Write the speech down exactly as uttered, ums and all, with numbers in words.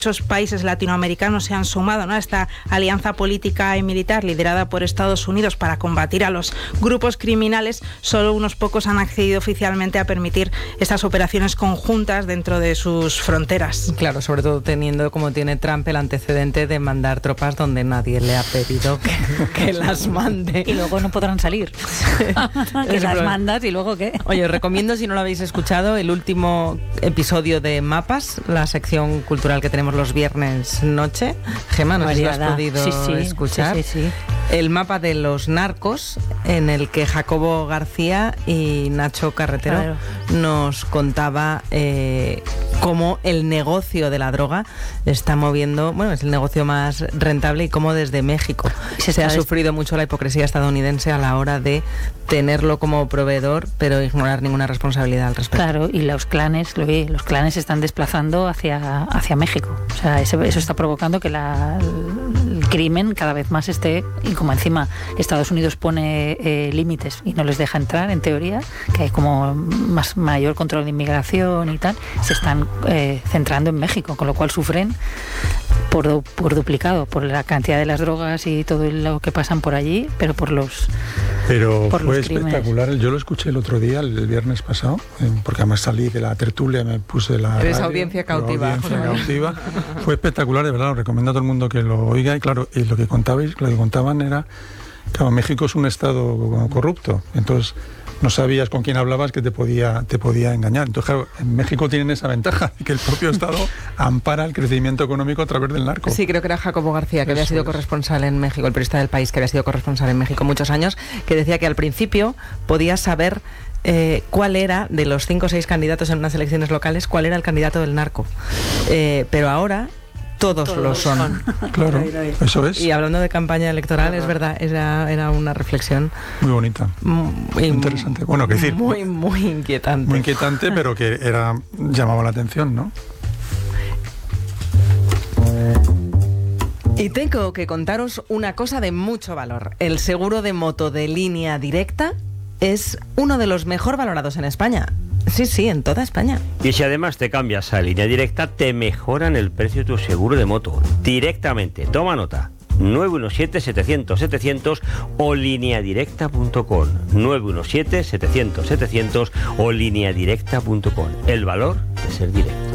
Muchos países latinoamericanos se han sumado, ¿no?, a esta alianza política y militar liderada por Estados Unidos para combatir a los grupos criminales. Solo unos pocos han accedido oficialmente a permitir estas operaciones conjuntas dentro de sus fronteras. Claro, sobre todo teniendo, como tiene Trump, el antecedente de mandar tropas donde nadie le ha pedido que, que las mande. Y luego no podrán salir. Que las problema. mandas y luego ¿qué? Oye, os recomiendo, si no lo habéis escuchado, el último episodio de Mapas, la sección cultural que tenemos los viernes noche. Gemma, no sé si lo has podido sí, sí, escuchar. Sí, sí, sí. El mapa de los narcos, en el que Jacobo García y Nacho Carretero claro. nos contaba eh, cómo el negocio de la droga está moviendo, bueno, es el negocio más rentable, y cómo desde México se, se ha sufrido mucho la hipocresía estadounidense a la hora de tenerlo como proveedor, pero ignorar ninguna responsabilidad al respecto. Claro, y los clanes, lo vi, los clanes se están desplazando hacia, hacia México. O sea, eso, eso está provocando que la, el crimen cada vez más esté, y como encima Estados Unidos pone eh, límites y no les deja entrar, en teoría, que hay como más mayor control de inmigración y tal, se están eh, centrando en México, con lo cual sufren por, por duplicado, por la cantidad de las drogas y todo lo que pasan por allí, pero por los Pero por fue los espectacular. Crímenes. Yo lo escuché el otro día, el viernes pasado, porque además salí de la tertulia, me puse la Eres radio, audiencia cautiva. Audiencia cautiva. Fue espectacular, de verdad, lo recomiendo a todo el mundo que lo oiga. Y claro, y lo que contabais, lo que contaban era, claro, México es un estado corrupto, entonces no sabías con quién hablabas que te podía, te podía engañar. Entonces, claro, en México tienen esa ventaja, que el propio Estado ampara el crecimiento económico a través del narco. Sí, creo que era Jacobo García, que Eso había sido es. corresponsal en México, el periodista del País, que había sido corresponsal en México muchos años, que decía que al principio podías saber eh, cuál era, de los cinco o seis candidatos en unas elecciones locales, cuál era el candidato del narco. Eh, pero ahora todos, todos lo son. son. Claro, eso es. Y hablando de campaña electoral, claro. es verdad, era, era una reflexión muy bonita, muy interesante. Bueno, que decir, muy, muy inquietante. Muy inquietante, pero que era llamaba la atención, ¿no? Y tengo que contaros una cosa de mucho valor. El seguro de moto de Línea Directa es uno de los mejor valorados en España. Sí, sí, en toda España. Y si además te cambias a Línea Directa, te mejoran el precio de tu seguro de moto directamente. Toma nota. nueve uno siete, setecientos, setecientos o lineadirecta punto com. nueve uno siete, setecientos, setecientos o lineadirecta punto com. El valor de ser directo.